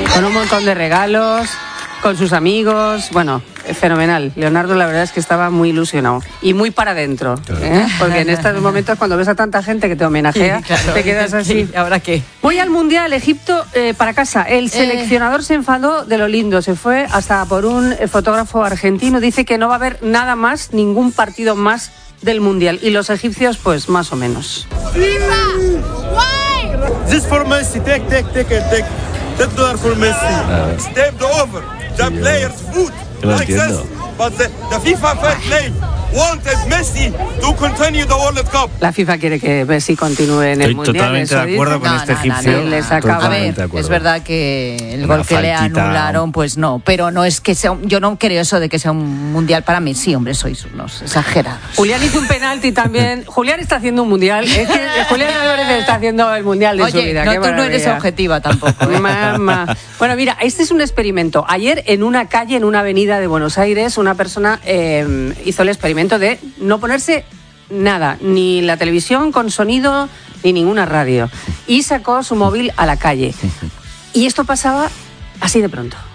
con un montón de regalos, con sus amigos. Bueno, fenomenal. Leonardo, la verdad es que estaba muy ilusionado y muy para adentro, ¿eh? Porque en estos momentos, cuando ves a tanta gente que te homenajea, sí, claro, te quedas así. Sí, ¿ahora qué? Voy al Mundial, Egipto, para casa. El seleccionador se enfadó de lo lindo, se fue hasta por un fotógrafo argentino. Dice que no va a haber nada más, ningún partido más del Mundial. Y los egipcios, pues más o menos. This for Messi, take $10 for Messi. Step over. The players food like this, but the FIFA fair play wanted Messi to continue the World Cup. La FIFA quiere que Messi continúe en el Mundial. Estoy totalmente de acuerdo con este egipcio. A ver, es verdad que el gol que le anularon, pues no, pero no es que sea, yo no creo eso de que sea un Mundial para Messi, hombre, sois unos exagerados. Julián hizo un penalti también. Julián está haciendo un Mundial. Es que Julián Álvarez está haciendo el Mundial de su vida. No, tú no eres objetiva tampoco. Mamá. Bueno, mira, este es un experimento. Ayer en una calle, en una avenida de Buenos Aires, una persona hizo el experimento de no ponerse nada, ni la televisión con sonido, ni ninguna radio. Y sacó su móvil a la calle. Y esto pasaba así de pronto.